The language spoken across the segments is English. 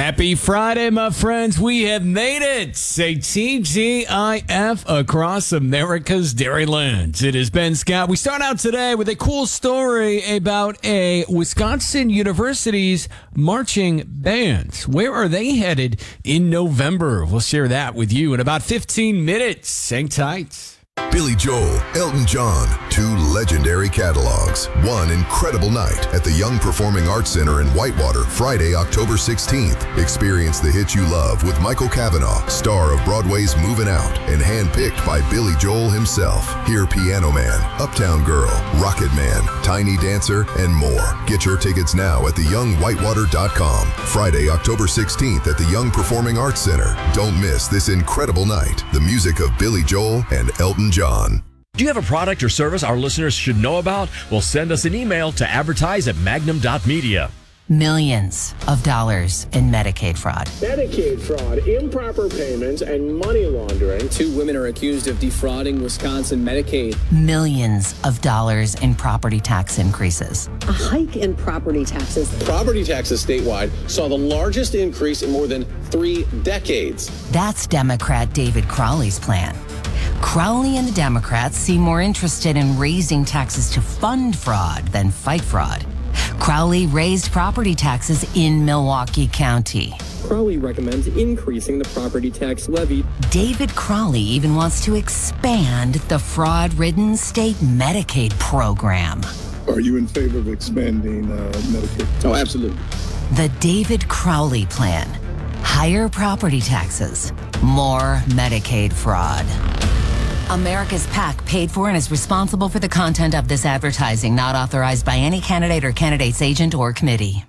Happy Friday, my friends. We have made it. Say TGIF across America's Dairylands. It is Ben Scott. We start out today with a cool story about a Wisconsin University's marching bands. Where are they headed in November? We'll share that with you in about 15 minutes. Hang tight. Billy Joel, Elton John, two legendary catalogs. One incredible night at the Young Performing Arts Center in Whitewater, Friday, October 16th. Experience the hits you love with Michael Cavanaugh, star of Broadway's Moving Out, and handpicked by Billy Joel himself. Hear Piano Man, Uptown Girl, Rocket Man, Tiny Dancer, and more. Get your tickets now at theyoungwhitewater.com. Friday, October 16th at the Young Performing Arts Center. Don't miss this incredible night. The music of Billy Joel and Elton John. Do you have a product or service our listeners should know about? Well, send us an email to advertise@magnum.media. Millions of dollars in Medicaid fraud. Medicaid fraud, improper payments, and money laundering. 2 women are accused of defrauding Wisconsin Medicaid. Millions of dollars in property tax increases. A hike in property taxes. Property taxes statewide saw the largest increase in more than 3 decades. That's Democrat David Crowley's plan. Crowley and the Democrats seem more interested in raising taxes to fund fraud than fight fraud. Crowley raised property taxes in Milwaukee County. Crowley recommends increasing the property tax levy. David Crowley even wants to expand the fraud-ridden state Medicaid program. Are you in favor of expanding Medicaid? Oh, absolutely. The David Crowley plan. Higher property taxes, more Medicaid fraud. America's PAC paid for and is responsible for the content of this advertising, not authorized by any candidate or candidate's agent or committee.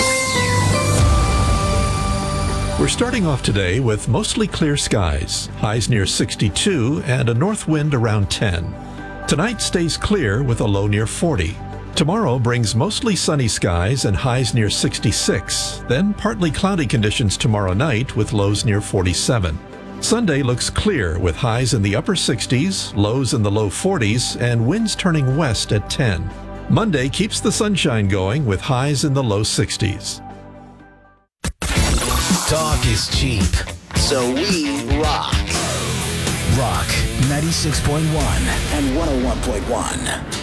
We're starting off today with mostly clear skies, highs near 62 and a north wind around 10. Tonight stays clear with a low near 40. Tomorrow brings mostly sunny skies and highs near 66, then partly cloudy conditions tomorrow night with lows near 47. Sunday looks clear with highs in the upper 60s, lows in the low 40s, and winds turning west at 10. Monday keeps the sunshine going with highs in the low 60s. Talk is cheap, so we rock. Rock 96.1 and 101.1.